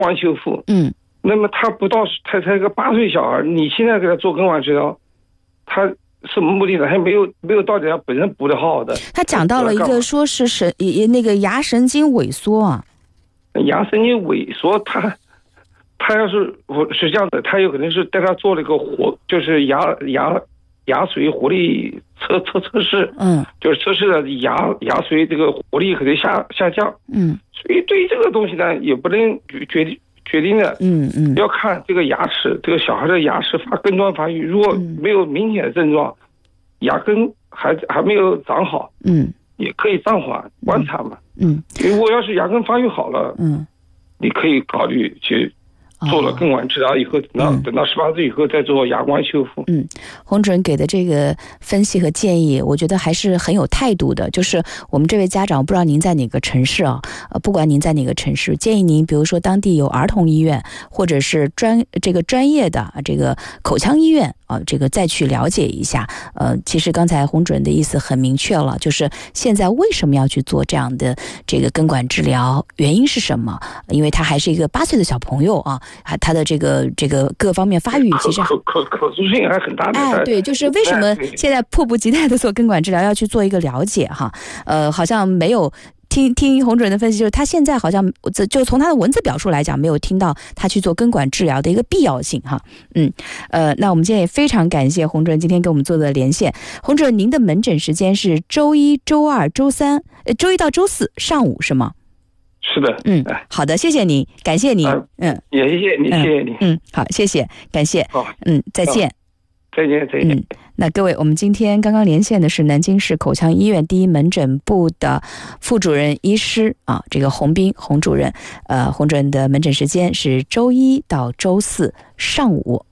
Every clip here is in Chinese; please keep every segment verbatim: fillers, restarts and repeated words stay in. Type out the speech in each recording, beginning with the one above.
光修复。 嗯， 那么他不到他才个八岁小孩，你现在给他做根管治疗，他什么目的呢？还没有没有到底他本身补的好好的。 他讲到了一个说是神那个牙神经萎缩啊， 牙神经萎缩，他他要是我是这样的，他有可能是带他做了一个活，就是牙牙牙髓活力测测测试， 嗯， 就是测试的牙牙髓这个活力可能下下降， 嗯， 所以对于这个东西呢，也不能决定决定的， 嗯嗯， 要看这个牙齿，这个小孩的牙齿发根状发育，如果没有明显的症状，牙根还还没有长好， 嗯， 也可以暂缓观察嘛， 嗯， 如果要是牙根发育好了， 嗯， 你可以考虑去做了根管治疗以后，等到、嗯、等到十八岁以后再做牙冠修复。 嗯，洪主任给的这个分析和建议，我觉得还是很有态度的。就是我们这位家长，不知道您在哪个城市啊？呃，不管您在哪个城市，建议您，比如说当地有儿童医院，或者是专这个专业的这个口腔医院啊，这个再去了解一下。呃，其实刚才洪主任的意思很明确了，就是现在为什么要去做这样的这个根管治疗，原因是什么？因为他还是一个八岁的小朋友啊。还他的这个这个各方面发育其实可可可塑性还很大的。 哎，对，就是为什么现在迫不及待的做根管治疗，要去做一个了解哈？呃，好像没有听听洪主任的分析，就是他现在好像就从他的文字表述来讲，没有听到他去做根管治疗的一个必要性哈。嗯，呃，那我们今天也非常感谢洪主任今天给我们做的连线。洪主任，您的门诊时间是周一、周二、周三，呃，周一到周四上午是吗？ 是的， 嗯，好的，谢谢您，感谢您，嗯， 也谢谢你，谢谢你， 嗯，好，谢谢，感谢， 好， 嗯，再见， 再见，再见。 嗯，那各位，我们今天刚刚连线的是南京市口腔医院第一门诊部的副主任医师啊，这个洪斌洪主任，呃，洪主任的门诊时间是周一到周四上午。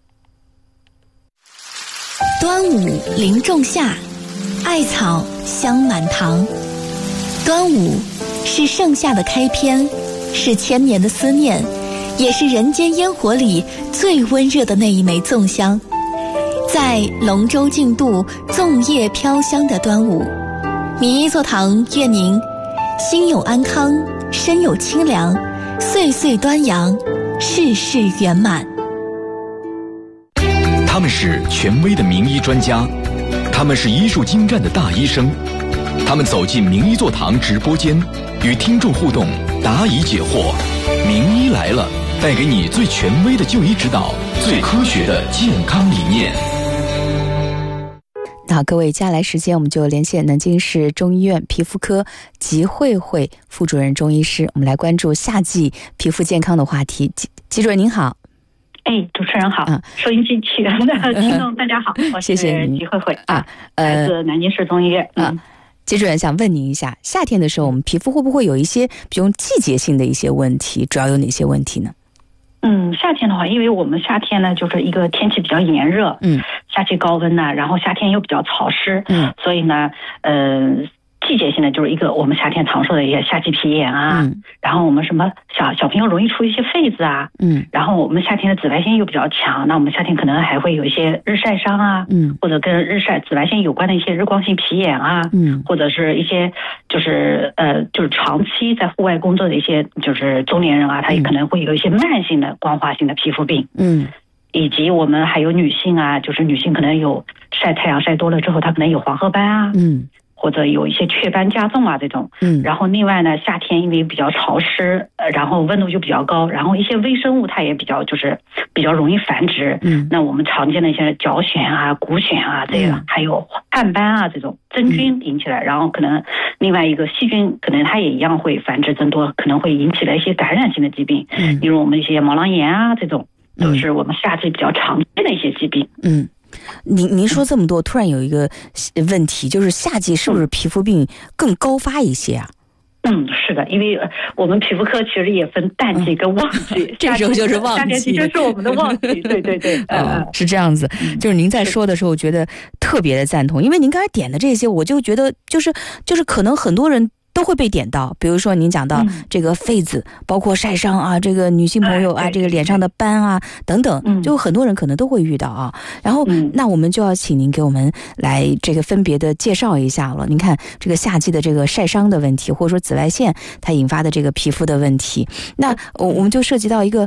端午临仲夏，艾草香满堂。端午是盛夏的开篇，是千年的思念，也是人间烟火里最温热的那一枚粽香。在龙舟竞渡、粽叶飘香的端午，名医座堂愿您心有安康，身有清凉，岁岁端阳，事事圆满。 他们是权威的名医专家，他们是医术精湛的大医生，他们走进名医座堂直播间，与听众互动，答疑解惑。名医来了，带给你最权威的就医指导，最科学的健康理念。 好，各位，接下来时间我们就连线南京市中医院皮肤科吉慧慧副主任中医师，我们来关注夏季皮肤健康的话题。吉主任您好。 哎，主持人好，嗯、收音机前的听众大家好，我是吉慧慧啊，来自南京市中医院。 嗯，啊、吉主任想问您一下，夏天的时候我们皮肤会不会有一些比如季节性的一些问题？主要有哪些问题呢？ 嗯，夏天的话，因为我们夏天呢，就是一个天气比较炎热，嗯，夏季高温呢，然后夏天又比较潮湿，嗯，所以呢，呃。季节性的就是一个我们夏天常说的一些夏季皮炎啊，嗯、然后我们什么小小朋友容易出一些痱子啊，嗯，然后我们夏天的紫外线又比较强，那我们夏天可能还会有一些日晒伤啊，嗯，或者跟日晒紫外线有关的一些日光性皮炎啊，嗯，或者是一些就是呃就是长期在户外工作的一些就是中年人啊，他也可能会有一些慢性的光滑性的皮肤病，嗯。以及我们还有女性啊，就是女性可能有晒太阳晒多了之后，她可能有黄褐斑啊，嗯。或者有一些雀斑加重啊这种，嗯，然后另外呢，夏天因为比较潮湿，呃，然后温度就比较高，然后一些微生物它也比较就是比较容易繁殖，嗯，那我们常见的一些角癣啊、骨癣啊这个，嗯、还有暗斑啊这种真菌引起来，嗯、然后可能另外一个细菌可能它也一样会繁殖增多，可能会引起了一些感染性的疾病，嗯，比如我们一些毛囊炎啊这种，都是我们夏季比较常见的一些疾病，嗯。 您您说这么多，突然有一个问题，就是夏季是不是皮肤病更高发一些啊？ 嗯，是的，因为我们皮肤科其实也分淡季跟旺季，嗯、 这时候就是旺季， 夏天其实是我们的旺季，对对对， 呃、是这样子。就是您在说的时候，我觉得特别的赞同，因为您刚才点的这些，我就觉得就是就是可能很多人都会被点到，比如说您讲到这个痱子，嗯、包括晒伤啊，这个女性朋友啊，哎、这个脸上的斑啊等等，嗯、就很多人可能都会遇到啊。然后，嗯、那我们就要请您给我们来这个分别的介绍一下了。您看这个夏季的这个晒伤的问题，或者说紫外线它引发的这个皮肤的问题，那我我们就涉及到一个